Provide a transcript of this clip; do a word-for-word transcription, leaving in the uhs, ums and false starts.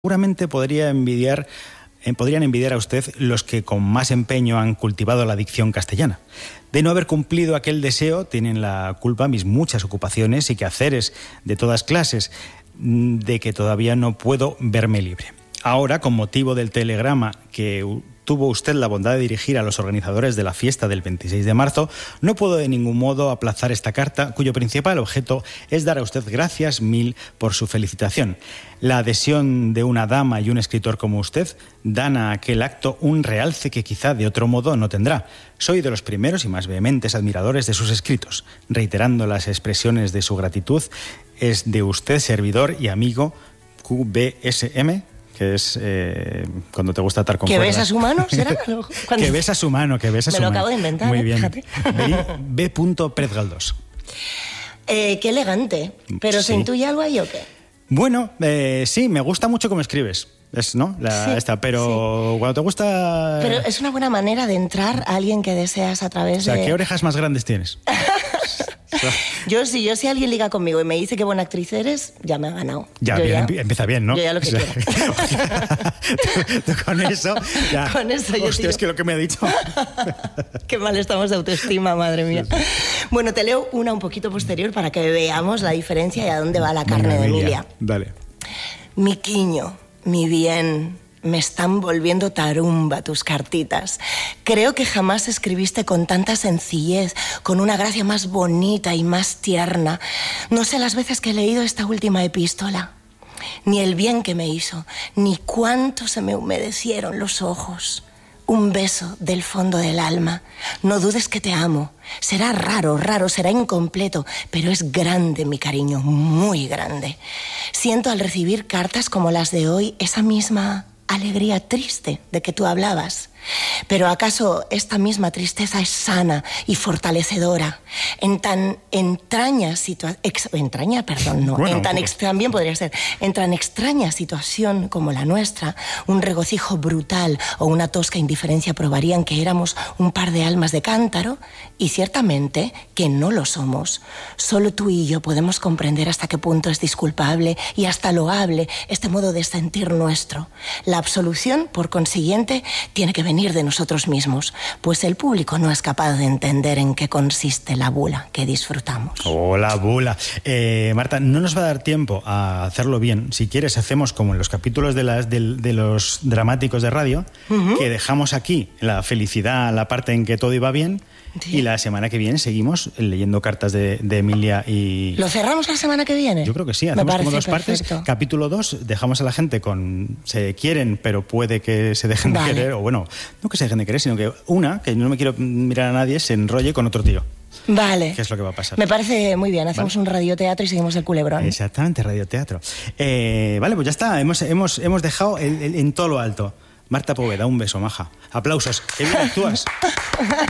Seguramente podría envidiar, eh, podrían envidiar a usted los que con más empeño han cultivado la dicción castellana. De no haber cumplido aquel deseo tienen la culpa mis muchas ocupaciones y quehaceres de todas clases, de que todavía no puedo verme libre. Ahora, con motivo del telegrama que tuvo usted la bondad de dirigir a los organizadores de la fiesta del veintiséis de marzo, no puedo de ningún modo aplazar esta carta, cuyo principal objeto es dar a usted gracias mil por su felicitación. La adhesión de una dama y un escritor como usted dan a aquel acto un realce que quizá de otro modo no tendrá. Soy de los primeros y más vehementes admiradores de sus escritos. Reiterando las expresiones de su gratitud, es de usted servidor y amigo Q B S M, que es eh, cuando te gusta atar con ¿Que cuerdas. besa su mano? ¿Será? Cuando... Que besa su mano, que besa Me su lo mano. acabo de inventar. Muy ¿eh? bien. Fíjate. B. Pérez Galdós. Eh, qué elegante. ¿Pero Sí. se intuye algo ahí o qué? Bueno, eh, sí, me gusta mucho cómo escribes. Es, ¿no? La, Sí, esta, pero sí. cuando te gusta... Pero es una buena manera de entrar a alguien que deseas a través O sea, de... ¿qué orejas más grandes tienes? Yo sí, yo si alguien liga conmigo y me dice qué buena actriz eres, ya me ha ganado. Ya, Yo bien, ya- empieza bien, ¿no? Yo ya lo que O sea, quiero. tú, tú con eso, ya. Con eso yo Hostia, tiro. es que lo que me ha dicho... Qué mal estamos de autoestima, madre mía. Bueno, te leo una un poquito posterior para que veamos la diferencia y a dónde va la carne Venga, de Emilia, Emilia. Dale. Mi quiño, mi bien, me están volviendo tarumba tus cartitas. Creo que jamás escribiste con tanta sencillez, con una gracia más bonita y más tierna. No sé las veces que he leído esta última epístola, ni el bien que me hizo, ni cuánto se me humedecieron los ojos. Un beso del fondo del alma. No dudes que te amo. Será raro, raro, será incompleto, pero es grande mi cariño, muy grande. Siento al recibir cartas como las de hoy esa misma alegría triste de que tú hablabas. Pero ¿acaso esta misma tristeza es sana y fortalecedora? En tan entraña situación... Entraña, perdón, no. Bueno, en tan un poco. ex- también podría ser. En tan extraña situación como la nuestra, un regocijo brutal o una tosca indiferencia probarían que éramos un par de almas de cántaro, y ciertamente que no lo somos. Solo tú y yo podemos comprender hasta qué punto es disculpable y hasta loable este modo de sentir nuestro. La absolución, por consiguiente, tiene que venir de nosotros mismos, pues el público no es capaz de entender en qué consiste la bula que disfrutamos. Hola, bula. Eh, Marta, no nos va a dar tiempo a hacerlo bien. Si quieres, hacemos como en los capítulos de, las, de, de los dramáticos de radio, uh-huh. que dejamos aquí la felicidad, la parte en que todo iba bien, sí. y la semana que viene seguimos leyendo cartas de, de Emilia y... ¿Lo cerramos la semana que viene? Yo creo que sí, Me hacemos parece como dos perfecto. partes. Capítulo dos, dejamos a la gente con... Se quieren, pero puede que se dejen Vale. de querer, o bueno, no que se dejen de querer, sino que una, que no me quiero mirar a nadie, se enrolle con otro tío. Vale. ¿Qué es lo que va a pasar? Me parece muy bien. Hacemos ¿Vale? un radioteatro y seguimos el culebrón. Exactamente, radioteatro. Eh, vale, pues ya está. Hemos, hemos, hemos dejado el, el, en todo lo alto. Marta Poveda, un beso, maja. Aplausos. ¡Qué bien actúas!